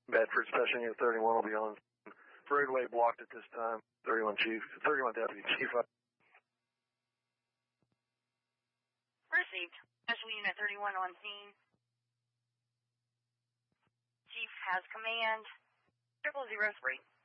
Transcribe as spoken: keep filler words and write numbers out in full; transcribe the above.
Bedford Special Unit thirty-one will be on. Roadway blocked at this time. thirty-one Chief, thirty-one Deputy Chief. Received. Special Unit thirty-one on scene. Chief has command. Triple zero three.